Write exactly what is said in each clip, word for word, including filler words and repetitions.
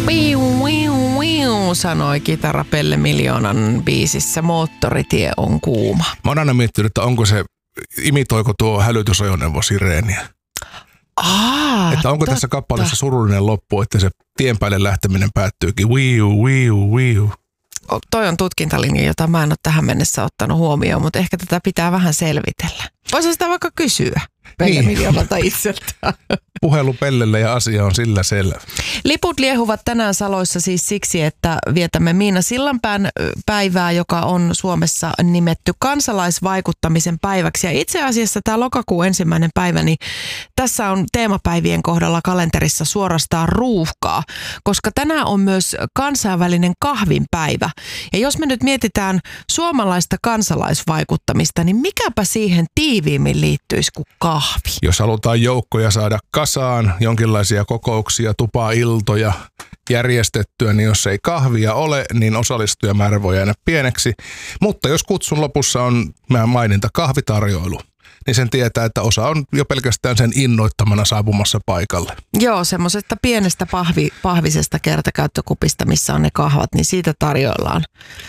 Wiu, wiu, wiu, sanoi kitara Pelle Miljoonan biisissä Moottoritie on kuuma. Mä oon aina miettinyt, että onko se, imitoiko tuo hälytysajoneuvo sireeniä. Aa, että onko totta. tässä kappaleessa surullinen loppu, että se tien päälle lähteminen päättyykin wiu, wiu, wiu. Toi on tutkintalinja, jota mä en ole tähän mennessä ottanut huomioon, mutta ehkä tätä pitää vähän selvitellä. Voisi sitä vaikka kysyä Pelle niin. Miljoonalta itseltään. Puhelu Pellelle ja asia on sillä selvä. Liput liehuvat tänään Saloissa siis siksi, että vietämme Miina Sillanpään päivää, joka on Suomessa nimetty kansalaisvaikuttamisen päiväksi. Ja itse asiassa tämä lokakuun ensimmäinen päivä, niin tässä on teemapäivien kohdalla kalenterissa suorastaan ruuhkaa, koska tänään on myös kansainvälinen kahvinpäivä. Ja jos me nyt mietitään suomalaista kansalaisvaikuttamista, niin mikäpä siihen tiiviimmin liittyisi kuin kahvi? Jos halutaan joukkoja saada kasaan, jonkinlaisia kokouksia, tupaa-iltoja järjestettyä, niin jos ei kahvia ole, niin osallistujamäärä voi jäädä pieneksi. Mutta jos kutsun lopussa on maininta kahvitarjoilu, niin sen tietää, että osa on jo pelkästään sen innoittamana saapumassa paikalle. Joo, semmoisesta pienestä pahvi, pahvisesta kertakäyttökupista, missä on ne kahvat, niin siitä tarjoillaan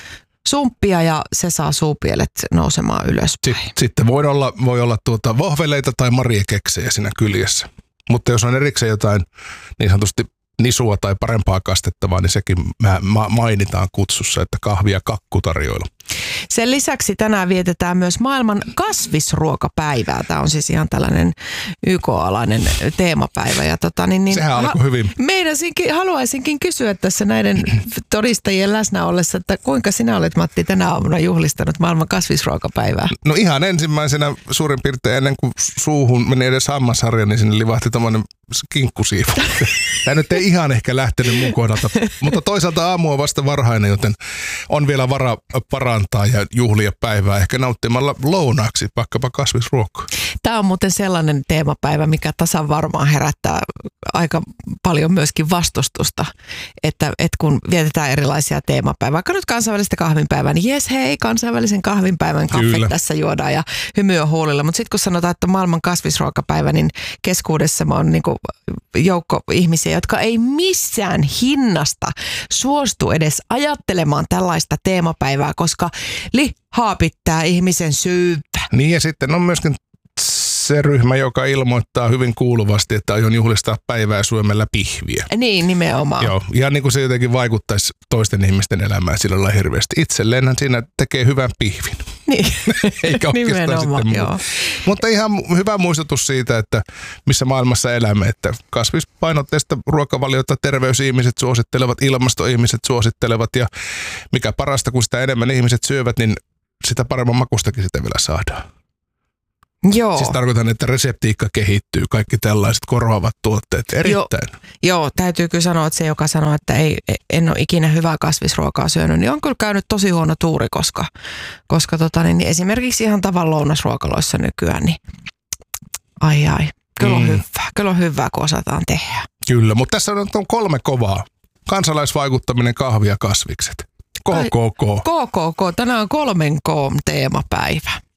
sumppia ja se saa suupielet nousemaan ylöspäin. Sitten voi olla, voi olla tuota vohveleita tai mariekeksejä siinä kyljessä. Mutta jos on erikseen jotain niin sanotusti nisua tai parempaa kastettavaa, niin sekin mainitaan kutsussa, että kahvia kakkutarjoilu. Sen lisäksi tänään vietetään myös maailman kasvisruokapäivää. Tämä on siis ihan tällainen Y K-alainen teemapäivä. Ja tota, niin, niin, Sehän alkoi hyvin. Meinasinkin, haluaisinkin kysyä tässä näiden todistajien läsnä ollessa, että kuinka sinä olet, Matti, tänä aamuna juhlistanut maailman kasvisruokapäivää? No ihan ensimmäisenä suurin piirtein ennen kuin suuhun meni edes hammasharja, niin sinne livahti tommoinen kinkkusiivu. Tämä nyt ei ihan ehkä lähtenyt mun kohdalta, mutta toisaalta aamu on vasta varhainen, joten on vielä vara parantaa ja juhlia päivää ehkä nauttimalla lounaaksi vaikkapa kasvisruokaa. Tämä on muuten sellainen teemapäivä, mikä tasan varmaan herättää aika paljon myöskin vastustusta, että, että kun vietetään erilaisia teemapäivää, vaikka nyt kansainvälistä kahvinpäivää, niin jes hei, kansainvälisen kahvinpäivän kaffet tässä juodaan ja hymyä huulilla, mutta sitten kun sanotaan, että maailman kasvisruokapäivä, niin keskuudessa on niin kuin joukko ihmisiä, jotka ei missään hinnasta suostu edes ajattelemaan tällaista teemapäivää, koska lihaa pitää ihmisen syyttä. Niin ja sitten on myöskin se ryhmä, joka ilmoittaa hyvin kuuluvasti, että aion juhlistaa päivää syömällä pihviä. Niin, nimenomaan. Joo, ihan niin kuin se jotenkin vaikuttaisi toisten ihmisten elämään sillä lailla hirveästi. Itselleenhän siinä tekee hyvän pihvin. Niin, eikä oikeastaan sitten joo. Mutta ihan hyvä muistutus siitä, että missä maailmassa elämme, että kasvispainotteista ruokavaliota terveysihmiset suosittelevat, ilmastoihmiset suosittelevat ja mikä parasta, kun sitä enemmän ihmiset syövät, niin sitä paremman makustakin sitä vielä saadaan. Joo. Siis tarkoitan, että reseptiikka kehittyy, kaikki tällaiset korvaavat tuotteet erittäin. Joo, joo, täytyy kyllä sanoa, että se, joka sanoo, että ei, en ole ikinä hyvää kasvisruokaa syönyt, niin on kyllä käynyt tosi huono tuuri, koska, koska tota, niin esimerkiksi ihan tavan lounasruokaloissa nykyään, niin ai ai, kyllä on mm. hyvää, kyllä on hyvää, kun osataan tehdä. Kyllä, mutta tässä on, on kolme kovaa. Kansalaisvaikuttaminen, kahvi ja kasvikset. K K K. K K K, tänään on kolmen K teemapäivä.